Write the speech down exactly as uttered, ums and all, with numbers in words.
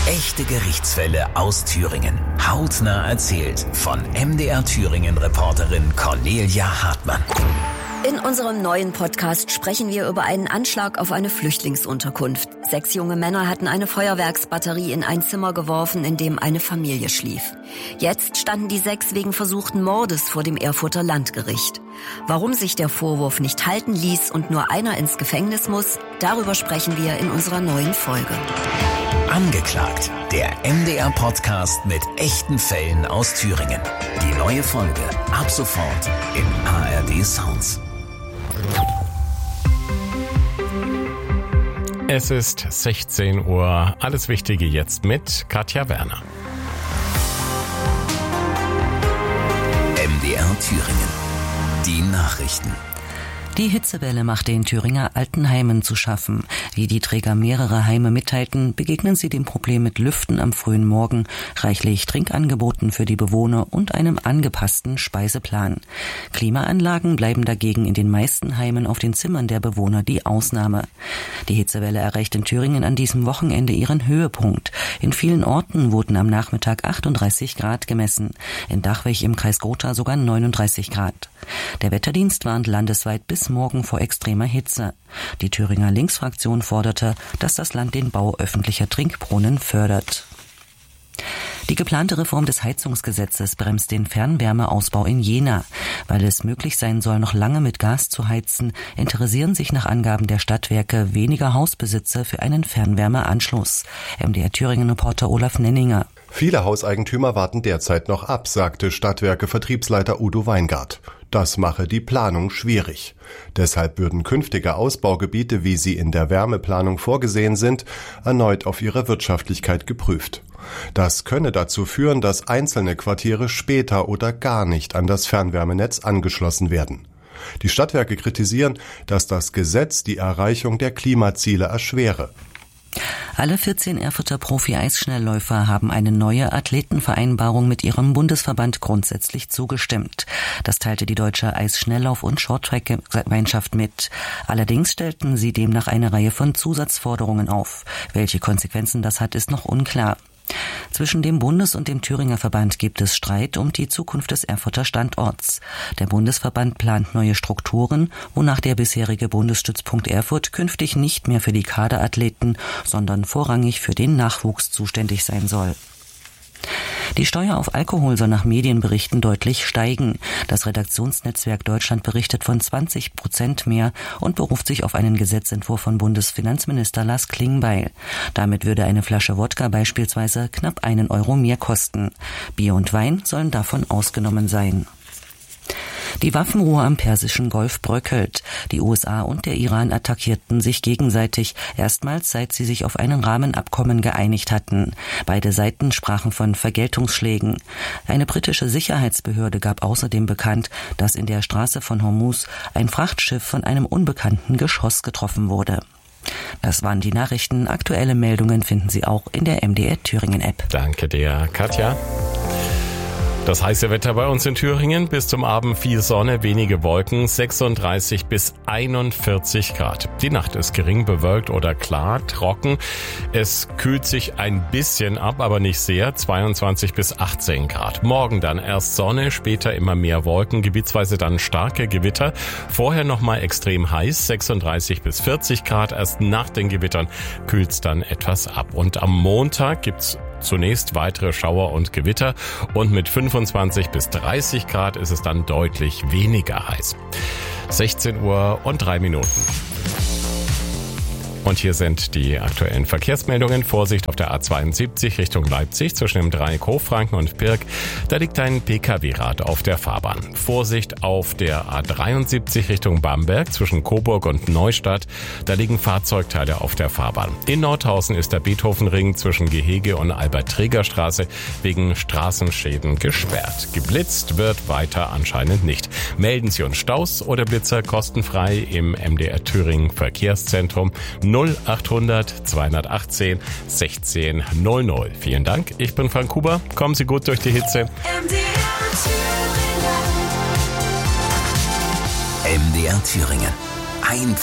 Echte Gerichtsfälle aus Thüringen. Hautnah erzählt von M D R Thüringen-Reporterin Cornelia Hartmann. In unserem neuen Podcast sprechen wir über einen Anschlag auf eine Flüchtlingsunterkunft. Sechs junge Männer hatten eine Feuerwerksbatterie in ein Zimmer geworfen, in dem eine Familie schlief. Jetzt standen die sechs wegen versuchten Mordes vor dem Erfurter Landgericht. Warum sich der Vorwurf nicht halten ließ und nur einer ins Gefängnis muss, darüber sprechen wir in unserer neuen Folge. Angeklagt, der M D R-Podcast mit echten Fällen aus Thüringen. Die neue Folge ab sofort im A R D Sounds. Es ist sechzehn Uhr. Alles Wichtige jetzt mit Katja Werner. M D R Thüringen. Die Nachrichten. Die Hitzewelle macht den Thüringer Altenheimen zu schaffen. Wie die Träger mehrerer Heime mitteilten, begegnen sie dem Problem mit Lüften am frühen Morgen, reichlich Trinkangeboten für die Bewohner und einem angepassten Speiseplan. Klimaanlagen bleiben dagegen in den meisten Heimen auf den Zimmern der Bewohner die Ausnahme. Die Hitzewelle erreicht in Thüringen an diesem Wochenende ihren Höhepunkt. In vielen Orten wurden am Nachmittag achtunddreißig Grad gemessen. In Dachwig im Kreis Gotha sogar neununddreißig Grad. Der Wetterdienst warnt landesweit bis morgen vor extremer Hitze. Die Thüringer Linksfraktion forderte, dass das Land den Bau öffentlicher Trinkbrunnen fördert. Die geplante Reform des Heizungsgesetzes bremst den Fernwärmeausbau in Jena. Weil es möglich sein soll, noch lange mit Gas zu heizen, interessieren sich nach Angaben der Stadtwerke weniger Hausbesitzer für einen Fernwärmeanschluss. M D R Thüringen-Reporter Olaf Nenninger. Viele Hauseigentümer warten derzeit noch ab, sagte Stadtwerke-Vertriebsleiter Udo Weingart. Das mache die Planung schwierig. Deshalb würden künftige Ausbaugebiete, wie sie in der Wärmeplanung vorgesehen sind, erneut auf ihre Wirtschaftlichkeit geprüft. Das könne dazu führen, dass einzelne Quartiere später oder gar nicht an das Fernwärmenetz angeschlossen werden. Die Stadtwerke kritisieren, dass das Gesetz die Erreichung der Klimaziele erschwere. Alle vierzehn Erfurter Profi-Eisschnellläufer haben eine neue Athletenvereinbarung mit ihrem Bundesverband grundsätzlich zugestimmt. Das teilte die Deutsche Eisschnelllauf- und Shorttrack-Gemeinschaft mit. Allerdings stellten sie demnach eine Reihe von Zusatzforderungen auf. Welche Konsequenzen das hat, ist noch unklar. Zwischen dem Bundes- und dem Thüringer Verband gibt es Streit um die Zukunft des Erfurter Standorts. Der Bundesverband plant neue Strukturen, wonach der bisherige Bundesstützpunkt Erfurt künftig nicht mehr für die Kaderathleten, sondern vorrangig für den Nachwuchs zuständig sein soll. Die Steuer auf Alkohol soll nach Medienberichten deutlich steigen. Das Redaktionsnetzwerk Deutschland berichtet von zwanzig Prozent mehr und beruft sich auf einen Gesetzentwurf von Bundesfinanzminister Lars Klingbeil. Damit würde eine Flasche Wodka beispielsweise knapp einen Euro mehr kosten. Bier und Wein sollen davon ausgenommen sein. Die Waffenruhe am Persischen Golf bröckelt. Die U S A und der Iran attackierten sich gegenseitig, erstmals seit sie sich auf ein Rahmenabkommen geeinigt hatten. Beide Seiten sprachen von Vergeltungsschlägen. Eine britische Sicherheitsbehörde gab außerdem bekannt, dass in der Straße von Hormuz ein Frachtschiff von einem unbekannten Geschoss getroffen wurde. Das waren die Nachrichten. Aktuelle Meldungen finden Sie auch in der M D R Thüringen App. Danke dir, Katja. Das heiße Wetter bei uns in Thüringen, bis zum Abend viel Sonne, wenige Wolken, sechsunddreißig bis einundvierzig Grad. Die Nacht ist gering bewölkt oder klar, trocken. Es kühlt sich ein bisschen ab, aber nicht sehr, zweiundzwanzig bis achtzehn Grad. Morgen dann erst Sonne, später immer mehr Wolken, gebietsweise dann starke Gewitter. Vorher nochmal extrem heiß, sechsunddreißig bis vierzig Grad. Erst nach den Gewittern kühlt es dann etwas ab. Und am Montag gibt's zunächst weitere Schauer und Gewitter und mit fünfundzwanzig bis dreißig Grad ist es dann deutlich weniger heiß. sechzehn Uhr und drei Minuten. Und hier sind die aktuellen Verkehrsmeldungen. Vorsicht auf der A zweiundsiebzig Richtung Leipzig zwischen dem Dreieck Hofranken und Pirk. Da liegt ein P K W-Rad auf der Fahrbahn. Vorsicht auf der A dreiundsiebzig Richtung Bamberg zwischen Coburg und Neustadt. Da liegen Fahrzeugteile auf der Fahrbahn. In Nordhausen ist der Beethovenring zwischen Gehege und Albert-Träger-Straße wegen Straßenschäden gesperrt. Geblitzt wird weiter anscheinend nicht. Melden Sie uns Staus oder Blitzer kostenfrei im M D R Thüringen Verkehrszentrum null achthundert zweihundertachtzehn sechzehn null null. Vielen Dank, ich bin Frank Huber. Kommen Sie gut durch die Hitze. M D R Thüringen. Ein